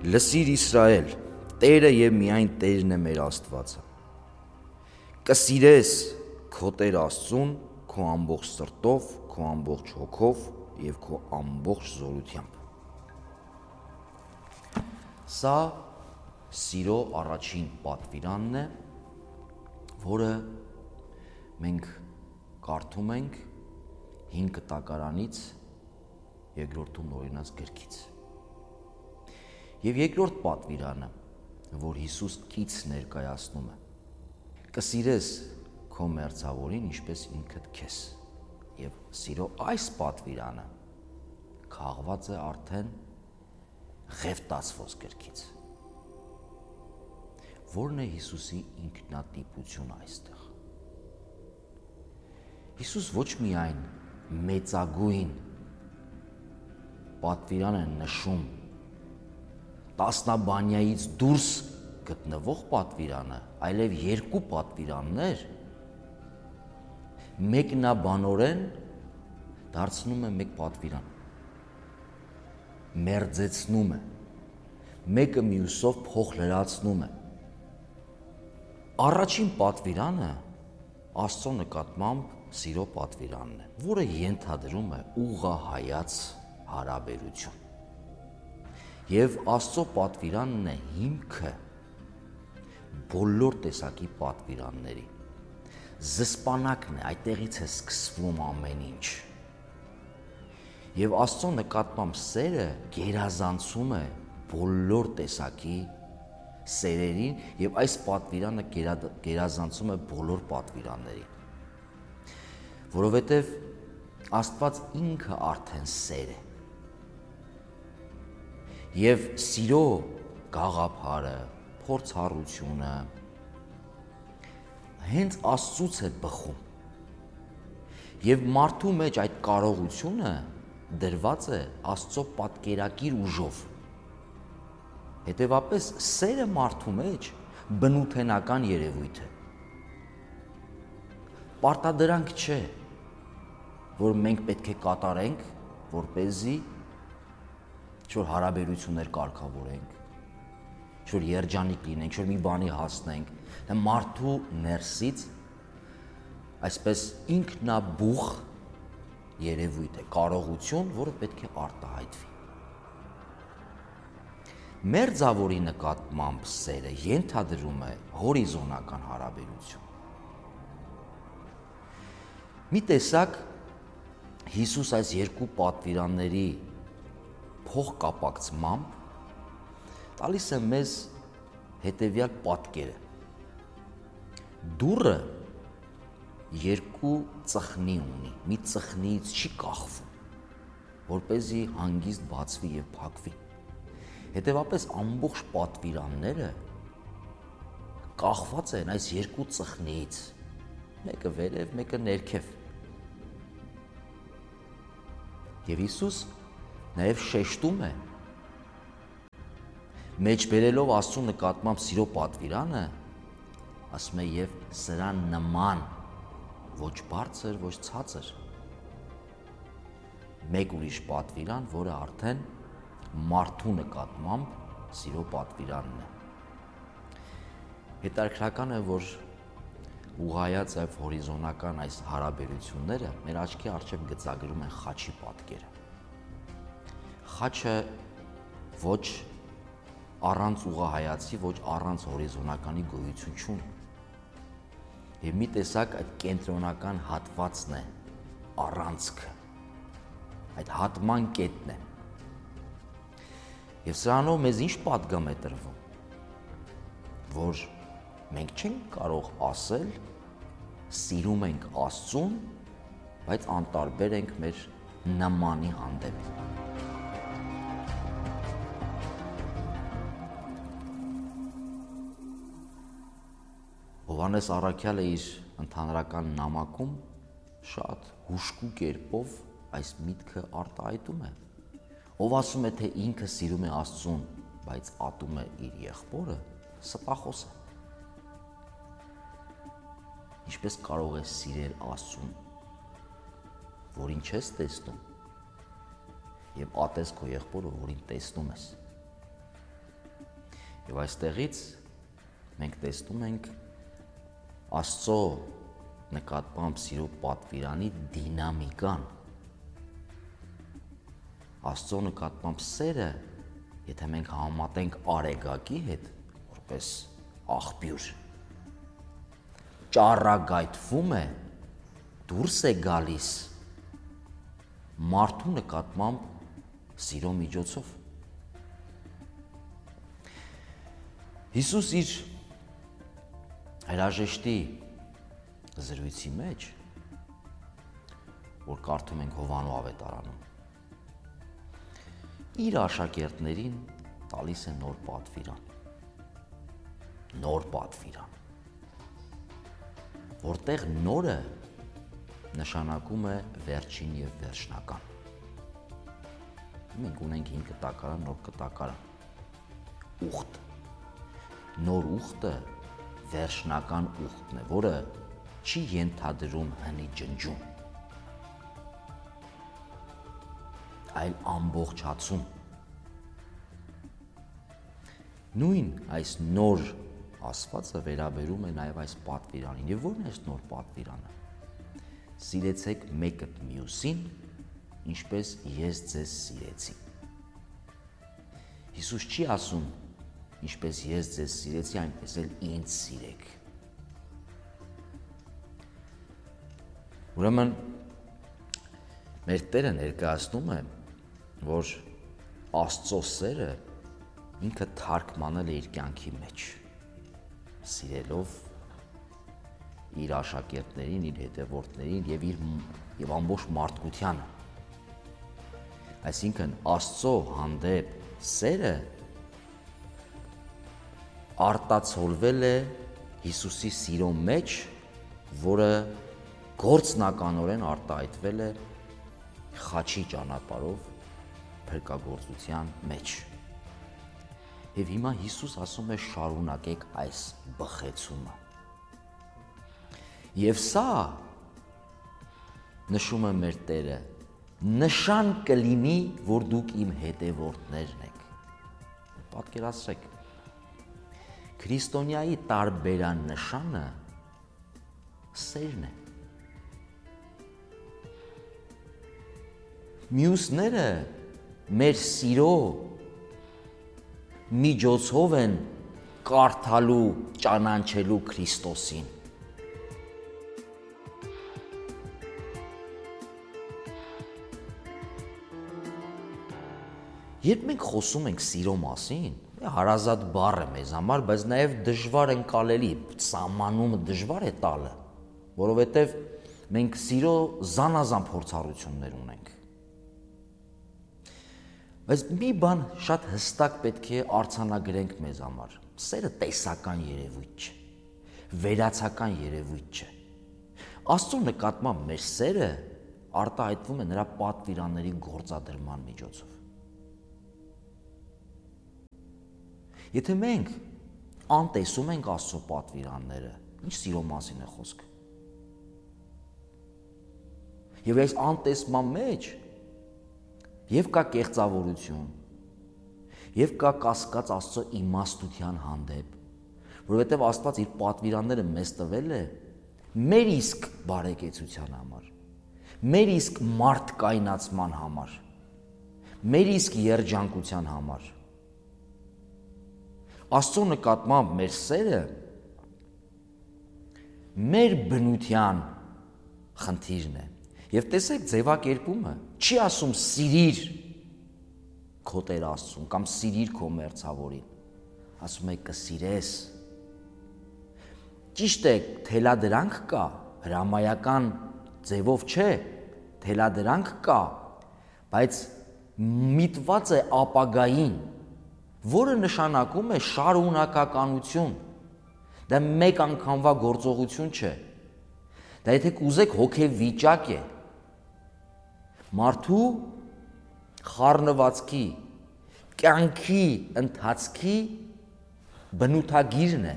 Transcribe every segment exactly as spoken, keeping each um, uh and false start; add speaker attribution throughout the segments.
Speaker 1: Լսիր Իսրայել, Տերը եւ միայն Տերն է մեր Աստվածը։ Կսիրես քո Տեր Աստծուն քո ամբողջ սրտով, քո ամբողջ հոգով եւ քո ամբողջ զորությամբ։ Սա սիրո առաջին պատվիրանն է, որը մենք կարդում ենք հին կտակարանից երկրորդում օրինաց գրքից։ Եվ երկրորդ պատվիրանը, որ Հիսուս կից ներկայացնում է, կսիրես քո մերձավորին ինչպես ինքդ քեզ։ Եվ սիրո այս պատվիրանը քաղված է արդեն Ղևտացվոս գրքից։ Որն է Հիսուսի ինքնատիպությունը այստեղ։ Հիսուս ոչ միայն մեծագույն պատվիրան է նշում տասնաբանյայից դուրս գտնվող պատվիրանը, այլև երկու պատվիրաններ մեկնաբանորեն դարձնում է մեկ պատվիրան, մերձեցնում է, մեկը մյուսով փոխլրացնում է։ Առաջին պատվիրանը Աստծո նկատմամբ սիրո պատվիրանն է, որը ենթադրում է ուղղահայաց հարաբերություն։ Եվ Աստծո պատվիրանն է հիմքը բոլոր տեսակի պատվիրանների։ Զսպանակն է, այդտեղից է սկսվում ամեն ինչ։ Եվ Աստծո նկատմամբ սերը գերազանցում է բոլոր տեսակի սերերին եւ այս պատվիրանը գերազանցում է բոլոր պատվիրաններին։ Որովհետեւ Աստված ինքը արդեն սեր է։ Եվ սիրո գաղափարը, փորձառությունը հենց Աստծուց է բխում։ Եվ մարդու մեջ այդ կարողությունը դրված է Աստծո պատկերակիր ուժով։ Հետևաբար սերը մարդու մեջ բնութենական երևույթ է։ Պարտադրանք չէ, որ մենք պետք է կատարենք, որպեսզի ինչ-որ հարաբերություններ կարգավորենք, ինչ-որ երջանիկ լինենք, ինչ-որ մի բանի հասնենք, դա մարդու ներսից այսպես ինքնաբուխ երևույթ է, կարողություն, որը պետք է արտահայտվի։ Մերձավորի նկատմամբ սերը ենթադրում է հորիզոնական հարաբերություն։ Մի տեսակ Հիսուս այս երկու պատվիրանների փոխկապակցմամբ տալիս է մեզ հետևյալ պատկերը։ Դուռը երկու ծխնի ունի, մի ծխնիից չի կախվում, որպեսզի հանգիստ բացվի եւ փակվի։ Հետևաբար ամբողջ պատվիրանները կախված են այս երկու ծխնիից, մեկը վերև, մեկը ներքև։ Եվ Հիսուս նաև շեշտում է, մեջբերելով Աստծո նկատմամբ սիրո պատվիրանը, ասում է եւ սրան նման, ոչ բարձր, ոչ ցածր, մեկ ուրիշ պատվիրան, որը արդեն մարդու նկատմամբ սիրո պատվիրանն է։ Հետաքրքրական է, որ ուղղայաց եւ հորիզոնական այս հարաբերությունները մեր աչքի առջև գծագրում են խաչի պատկերը։ Խաչը ոչ առանց ուղղահայացի, ոչ առանց հորիզոնականի գոյություն չունի։ Եվ մի տեսակ այդ կենտրոնական հատվածն է առանցքը, այդ հատման կետն է։ Եվ սրանով մեզ ինչ պատգամ է տրվում, որ մենք չենք կարող ասել սիրում ենք Աստծուն, բայց անտարբեր ենք մեր նմանի հանդեպ։ Հովհաննես առաքյալը իր ընդհանրական նամակում շատ հուժկու կերպով այս միտքը արտահայտում է։ Ով ասում է, թե ինքը սիրում է Աստծուն, բայց ատում է իր եղբորը, ստախոս է։ Ինչպես կարող ես սիրել Աստծուն, որին չես տեսնում, եւ ատես քո եղբորը, որին տեսնում ես։ Եվ այստեղից մենք տեսնում ենք Աստծո նկատմամբ սիրո պատվիրանի դինամիկան։ Աստծո նկատմամբ սերը, եթե մենք համատենք արեգակի հետ, որպես աղբյուր, ճառագայթվում է, դուրս է գալիս մարդու նկատմամբ սիրո միջոցով։ Հիսուս իր հրաժեշտի զրույցի մեջ, որ կարդում ենք Հովհաննես ավետարանում, իր աշակերտներին տալիս է նոր պատվիրան, նոր պատվիրան, որտեղ նորը նշանակում է վերջին և վերջնական։ Մենք ունենք հին կտակարան, նոր կտակարան, ուխտ, նոր ուխտը վերջնական ուխտն է, որը չի ենթադրում հնի ջնջում, այլ ամբողջացում։ Նույն այս նոր ասվածը վերաբերում է նաև այս պատվիրանին։ Եվ ո՞րն է այս նոր պատվիրանը։ Սիրեցեք մեկը մյուսին, ինչպես ես ձեզ սիրեցի։ Հիսուս չի ասում, ինչպես ես ձեզ սիրեցի, այնպես էլ ինձ սիրեք։ Ուրեմն մեր Տերը ներկայացնում է, որ Աստծո սերը ինքը թարգմանել է իր կյանքի մեջ, սիրելով իր աշակերտներին, իր հետևորդներին և իր և ամբողջ մարդկությանը։ Այսինքն Աստծո հանդեպ սերը արտացոլվել է Հիսուսի սիրո մեջ, որը գործնականորեն արտահայտվել է խաչի ճանապարհով փրկagorցության մեջ։ Եվ հիմա Հիսուս ասում է շարունակեք այս բխեցումը։ Եվ սա, նշում է մեր Տերը, նշան կլինի, որ դուք իմ հետևորդներն եք։ Պատկերացրեք, քրիստոնյայի տարբերանշանը սերն է։ Մյուսները մեր սիրո միջոցով են կարդալու, ճանաչելու Քրիստոսին։ Երբ մենք խոսում ենք սիրո մասին, հարազատ բառ է մեզ համար, բայց նաև դժվար ընկալելի, սահմանումը դժվար է տալը, որովհետև մենք սիրո զանազան փորձառություններ ունենք։ Բայց մի բան շատ հստակ պետք է արձանագրենք մեզ համար. սերը տեսական երևույթ չէ, վերացական երևույթ չէ։ Աստծո նկատմամբ մեր սերը արտահայտվում է նրա պատվիրանների գործադրման միջոցով։ Եթե մենք անտեսում ենք Աստծո պատվիրանները, ինչ սիրո մասին է խոսքը։ Եվ այս անտեսման մեջ և կա կեղծավորություն, և կա կասկած Աստծո իմաստության հանդեպ, որովհետև Աստված իր պատվիրանները մեզ տվել է մեր իսկ բարեկեցության համար, մեր իսկ մարդկայնացման համար, մեր իսկ երջանկության համար։ Աստծո նկատմամբ մեր սերը մեր բնության խնդիրն է։ Եվ տեսեք ձևակերպումը, չի ասում սիրիր քո Տեր Աստծուն կամ սիրիր քո մերձավորին, ասում է կսիրես։ Ճիշտ է, թելադրանք կա, հրամայական ձևով չէ, թելադրանք կա, բայց միտված է ապագային, որը նշանակում է շարունակականություն։ Դա մեկ անգամվա գործողություն չէ։ Դա եթե կուզեք հոգեվիճակ է։ Մարդու խառնվածքի, կյանքի ընթացքի բնութագիրն է։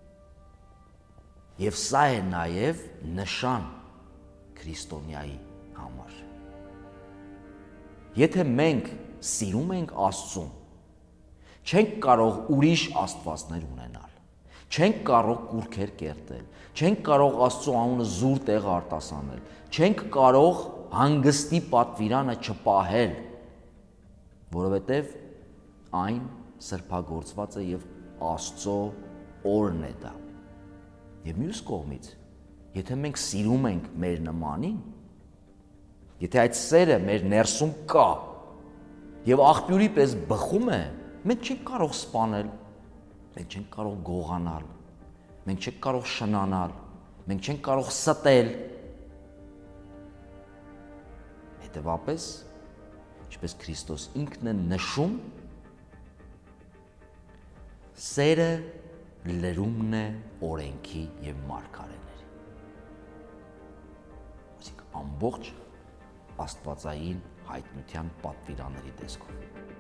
Speaker 1: Եվ սա է նաև նշան քրիստոնյայի համար։ Եթե մենք սիրում ենք Աստծուն, Չենք կարող ուրիշ աստվածներ ունենալ։ Չենք կարող կուրքեր կերտել, չենք կարող Աստծո անունը զուր տեղ արտասանել, չենք կարող հանգստի պատվիրանը չպահել, որովհետև այն սրբագործված է եւ Աստծո օրն է դա։ Եվ մյուս կողմից, եթե մենք սիրում ենք մեր նմանին, եթե այդ սերը մեր ներսում կա եւ աղբյուրի պես բխում է, մենք չենք կարող սպանել, մենք չենք կարող գողանալ, մենք չենք կարող շնանալ, մենք չենք կարող ստել։ Հետևաբար, ինչպես Քրիստոս ինքն է նշում, սերը լրումն է օրենքի եւ մարգարեների։ Այսինքն ամբողջ աստվածային հայտնության պատվիրանների տեսքով։